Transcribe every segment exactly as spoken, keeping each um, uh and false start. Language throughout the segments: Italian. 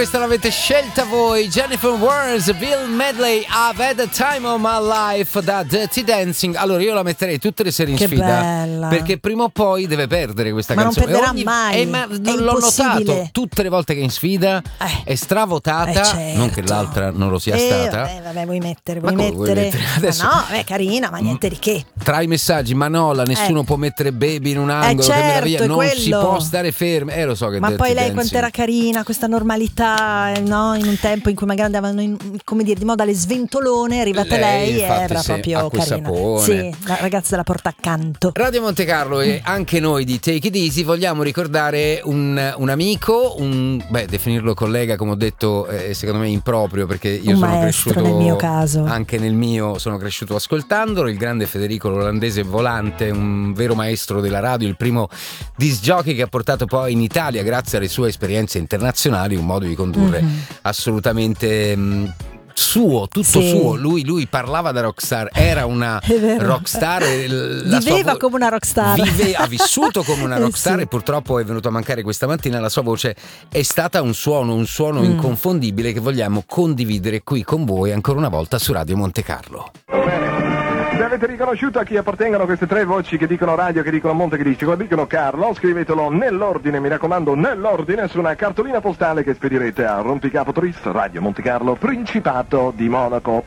Questa l'avete scelta voi, Jennifer Warnes, Bill Medley, I've had the time of my life da Dirty Dancing. Allora io la metterei tutte le sere in che sfida bella. Perché prima o poi deve perdere questa ma canzone. Ma non perderà ogni... mai, eh, ma è l'ho impossibile. notato tutte le volte che è in sfida eh. è stravotata, eh certo. non che l'altra non lo sia eh, stata. Vabbè, vabbè, vuoi mettere, ma vuoi mettere. Vuoi mettere? Adesso... Ma no, è carina, ma niente di che. Tra i messaggi, ma no, la nessuno eh. può mettere baby in un angolo, eh certo, che meraviglia, non quello. si può stare fermi. Eh lo so che ma Dirty poi lei Dancing. quanto era carina, questa normalità, no? In un tempo in cui magari andavano in, come dire, di moda le sventolone, è arrivata lei, lei e era sì, proprio carina. Sapone. Sì, la ragazza della porta accanto. Radio Monte Carlo e anche noi di Take It Easy vogliamo ricordare un, un amico, un beh, definirlo collega, come ho detto, è secondo me improprio, perché io un sono maestro cresciuto nel mio caso. Anche nel mio sono cresciuto ascoltandolo, il grande Federico l'olandese Volante, un vero maestro della radio, il primo disc jockey che ha portato poi in Italia, grazie alle sue esperienze internazionali, un modo di condurre mm-hmm. assolutamente mh, suo, tutto sì. suo. Lui, lui parlava da rockstar, era una rockstar, la viveva sua vo- come una rockstar, vive, ha vissuto come una rockstar, sì. e purtroppo è venuto a mancare questa mattina. La sua voce è stata un suono, un suono mm. inconfondibile che vogliamo condividere qui con voi ancora una volta su Radio Monte Carlo. Se avete riconosciuto a chi appartengono queste tre voci che dicono radio, che dicono Monte, che dicono, dicono Carlo, scrivetelo nell'ordine, mi raccomando, nell'ordine, su una cartolina postale che spedirete a Rompicapo Tris, Radio Monte Carlo, Principato di Monaco.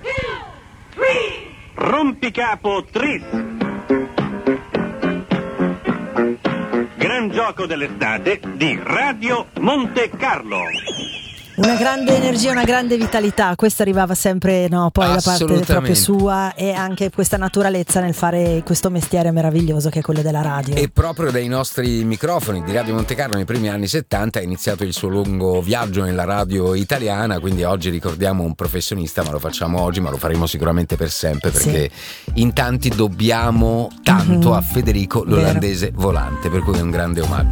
Rompicapo Tris. Gran gioco dell'estate di Radio Monte Carlo. Una grande energia, una grande vitalità, questa arrivava sempre, no, poi da parte proprio sua, e anche questa naturalezza nel fare questo mestiere meraviglioso che è quello della radio. E proprio dai nostri microfoni di Radio Monte Carlo nei primi anni settanta ha iniziato il suo lungo viaggio nella radio italiana, quindi oggi ricordiamo un professionista, ma lo facciamo oggi, ma lo faremo sicuramente per sempre, perché sì. in tanti dobbiamo tanto mm-hmm. a Federico l'olandese Volante, per cui è un grande omaggio.